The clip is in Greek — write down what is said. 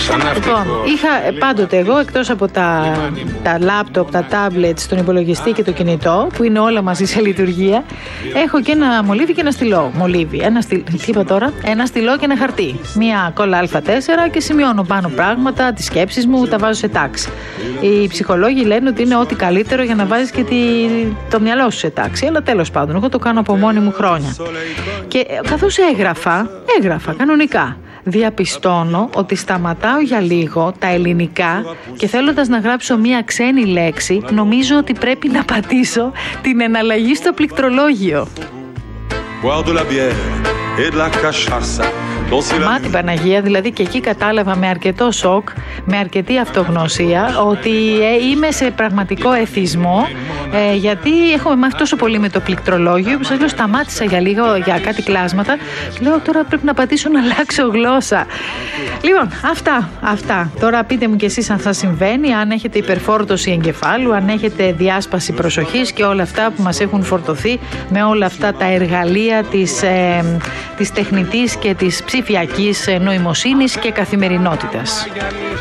Λοιπόν, είχα πάντοτε εγώ, εκτός από τα λάπτοπ, τα tablets, τον υπολογιστή και το κινητό, που είναι όλα μαζί σε λειτουργία, έχω και ένα μολύβι και ένα στυλό. Τι είπα τώρα? Ένα στυλό και ένα χαρτί. Μία κόλλα Α4 και σημειώνω πάνω πράγματα, τις σκέψεις μου, τα βάζω σε τάξη. Οι ψυχολόγοι λένε ότι είναι ό,τι καλύτερο για να βάζεις και το μυαλό σου σε τάξη. Αλλά τέλος πάντων, εγώ το κάνω από μόνη μου χρόνια. Και καθώς έγραφα κανονικά, διαπιστώνω ότι σταματάω για λίγο τα ελληνικά και θέλοντας να γράψω μία ξένη λέξη, νομίζω ότι πρέπει να πατήσω την εναλλαγή στο πληκτρολόγιο. Μα την Παναγία, δηλαδή, και εκεί κατάλαβα με αρκετό σοκ, με αρκετή αυτογνωσία, ότι είμαι σε πραγματικό εθισμό, γιατί έχω μάθει τόσο πολύ με το πληκτρολόγιο που σας λέω, σταμάτησα για λίγο για κάτι κλάσματα και λέω τώρα πρέπει να πατήσω να αλλάξω γλώσσα. Λοιπόν, αυτά. Τώρα πείτε μου κι εσείς αν σας συμβαίνει, αν έχετε υπερφόρτωση εγκεφάλου, αν έχετε διάσπαση προσοχής και όλα αυτά που μας έχουν φορτωθεί με όλα αυτά τα εργαλεία της τεχνητής και της ψηφιακής νοημοσύνης και καθημερινότητας.